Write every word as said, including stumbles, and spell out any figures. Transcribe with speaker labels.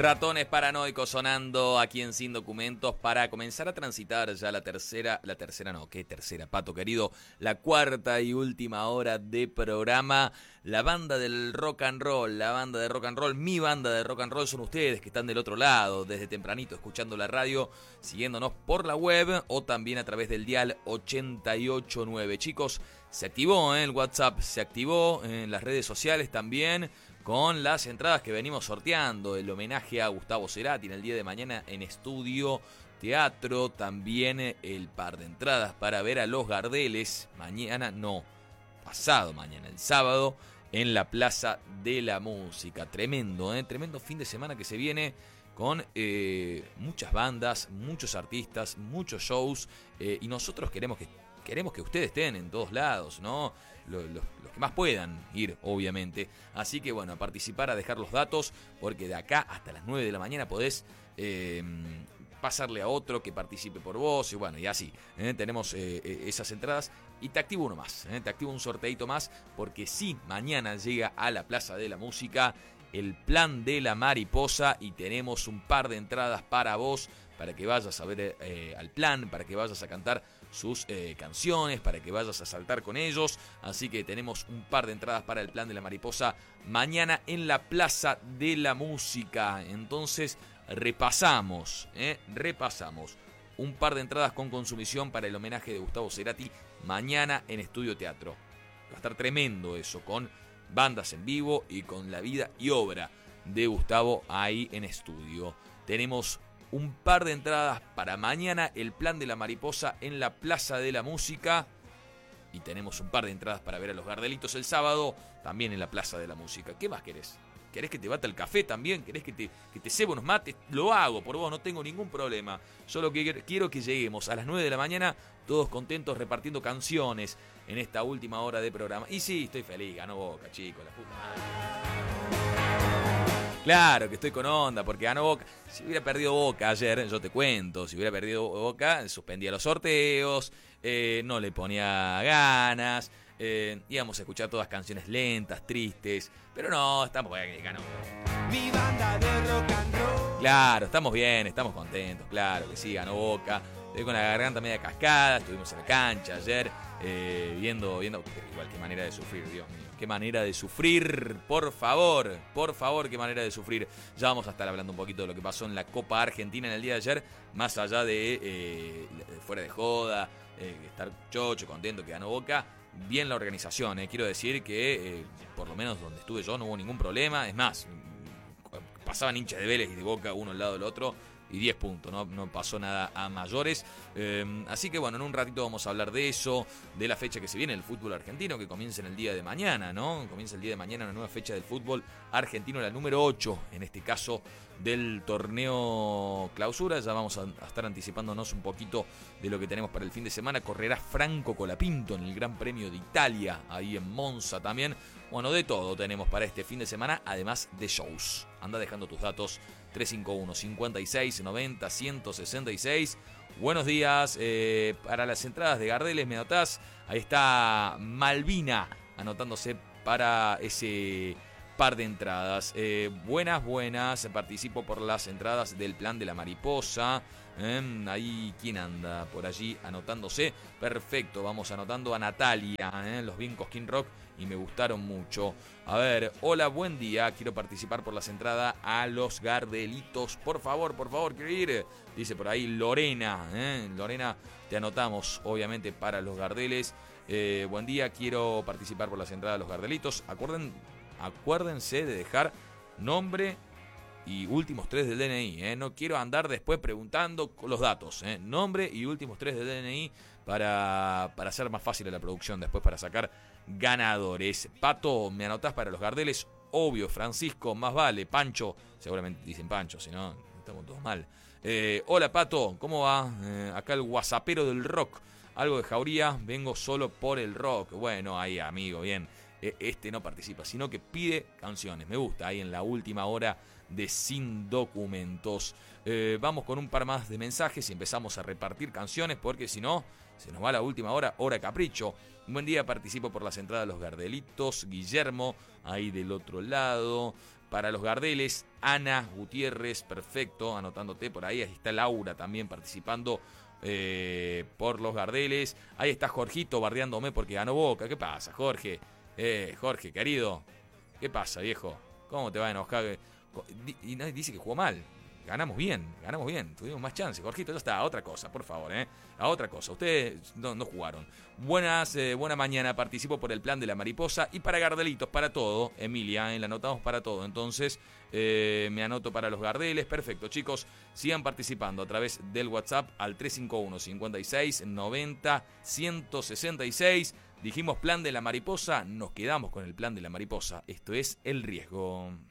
Speaker 1: Ratones Paranoicos sonando aquí en Sin Documentos para comenzar a transitar ya la tercera, la tercera no, ¿qué tercera, Pato querido? La cuarta y última hora de programa. La banda del rock and roll, la banda de rock and roll, mi banda de rock and roll son ustedes que están del otro lado, desde tempranito escuchando la radio, siguiéndonos por la web o también a través del dial ochenta y ocho nueve. Chicos, se activó ¿eh? el WhatsApp, se activó en las redes sociales también, con las entradas que venimos sorteando, el homenaje a Gustavo Cerati en el día de mañana en Estudio Teatro, también el par de entradas para ver a Los Gardeles, mañana, no, pasado mañana, el sábado, en la Plaza de la Música. Tremendo, ¿eh? Tremendo fin de semana que se viene con eh, muchas bandas, muchos artistas, muchos shows, eh, y nosotros queremos que Queremos que ustedes estén en todos lados, ¿no? Los, los, los que más puedan ir, obviamente. Así que, bueno, a participar, a dejar los datos, porque de acá hasta las nueve de la mañana podés eh, pasarle a otro que participe por vos, y bueno, y así. ¿eh? Tenemos eh, esas entradas, y te activo uno más, ¿eh? te activo un sorteito más, porque sí, mañana llega a la Plaza de la Música el Plan de la Mariposa, y tenemos un par de entradas para vos, para que vayas a ver eh, al plan, para que vayas a cantar sus eh, canciones, para que vayas a saltar con ellos. Así que tenemos un par de entradas para el Plan de la Mariposa mañana en la Plaza de la Música. Entonces repasamos, ¿eh? repasamos un par de entradas con consumición para el homenaje de Gustavo Cerati mañana en Estudio Teatro. Va a estar tremendo eso, con bandas en vivo y con la vida y obra de Gustavo ahí en estudio. Tenemos un par de entradas para mañana, el Plan de la Mariposa en la Plaza de la Música. Y tenemos un par de entradas para ver a Los Gardelitos el sábado, también en la Plaza de la Música. ¿Qué más querés? ¿Querés que te bata el café también? ¿Querés que te, que te cebo unos mates? Lo hago por vos, no tengo ningún problema. Solo que quiero que lleguemos a las nueve de la mañana, todos contentos repartiendo canciones en esta última hora de programa. Y sí, estoy feliz, ganó Boca, chicos, la puta madre. Claro que estoy con onda, porque ganó Boca. Si hubiera perdido Boca ayer, yo te cuento, si hubiera perdido Boca, suspendía los sorteos, eh, no le ponía ganas, eh, íbamos a escuchar todas canciones lentas, tristes, pero no, estamos bien, ganó. Mi banda de rock and roll. Claro, estamos bien, estamos contentos, claro que sí, ganó Boca. Estoy con la garganta media cascada, estuvimos en la cancha ayer, eh, viendo, viendo, igual qué manera de sufrir, Dios mío. Qué manera de sufrir, por favor, por favor, qué manera de sufrir. Ya vamos a estar hablando un poquito de lo que pasó en la Copa Argentina en el día de ayer, más allá de eh, fuera de joda, eh, estar chocho, contento que ganó Boca. Bien la organización, eh. quiero decir que eh, por lo menos donde estuve yo no hubo ningún problema. Es más, pasaban hinchas de Vélez y de Boca uno al lado del otro, y diez puntos, no, no pasó nada a mayores. Eh, así que bueno, en un ratito vamos a hablar de eso, de la fecha que se viene, el fútbol argentino, que comienza en el día de mañana, ¿no? Comienza el día de mañana una nueva fecha del fútbol argentino, la número ocho, en este caso del torneo clausura. Ya vamos a, a estar anticipándonos un poquito de lo que tenemos para el fin de semana. Correrá Franco Colapinto en el Gran Premio de Italia, ahí en Monza también. Bueno, de todo tenemos para este fin de semana, además de shows. Anda dejando tus datos, tres cinco uno, cincuenta y seis, noventa, ciento sesenta y seis. Buenos días, eh, para las entradas de Gardeles, ¿me anotás? Ahí está Malvina anotándose para ese par de entradas. Eh, buenas, buenas, participo por las entradas del Plan de la Mariposa. Eh, ahí, ¿quién anda por allí anotándose? Perfecto, vamos anotando a Natalia, eh, los Vincos King Rock, y me gustaron mucho. A ver, hola, buen día, quiero participar por las entradas a Los Gardelitos. Por favor, por favor, quiero ir. Dice por ahí Lorena, eh, Lorena, te anotamos, obviamente, para Los Gardeles. Eh, buen día, quiero participar por las entradas a Los Gardelitos. Acuerden, acuérdense de dejar nombre y últimos tres del D N I, ¿eh? No quiero andar después preguntando los datos, ¿eh? Nombre y últimos tres del D N I para, para hacer más fácil la producción después, para sacar ganadores. Pato, ¿me anotás para Los Gardeles? Obvio, Francisco, más vale. Pancho, seguramente dicen Pancho, si no, estamos todos mal. Eh, hola, Pato, ¿cómo va? Eh, acá el guasapero del rock. Algo de Jauría, vengo solo por el rock. Bueno, ahí, amigo, bien. Este no participa, sino que pide canciones. Me gusta, ahí en la última hora de Sin Documentos. Eh, vamos con un par más de mensajes y empezamos a repartir canciones, porque si no, se nos va la última hora, hora capricho. Un buen día, participo por las entradas de Los Gardelitos. Guillermo, ahí del otro lado. para los Gardeles. Ana Gutiérrez, perfecto, anotándote por ahí. Ahí está Laura también participando eh, por los Gardeles. Ahí está Jorgito bardeándome porque ganó Boca. ¿Qué pasa, Jorge? Eh, Jorge, querido, ¿qué pasa, viejo? ¿Cómo te va a enojar? Y nadie dice que jugó mal. Ganamos bien, ganamos bien, tuvimos más chances. Jorgito, ya está, a otra cosa, por favor, ¿eh? A otra cosa. Ustedes no, no jugaron. Buenas, eh, buena mañana, participo por el plan de la mariposa y para Gardelitos, para todo. Emilia, ¿eh? La anotamos para todo. Entonces, eh, me anoto para los Gardeles. Perfecto, chicos, sigan participando a través del WhatsApp al tres cinco uno, cincuenta y seis, noventa, ciento sesenta y seis. Dijimos plan de la mariposa, nos quedamos con el plan de la mariposa. Esto es El Riesgo.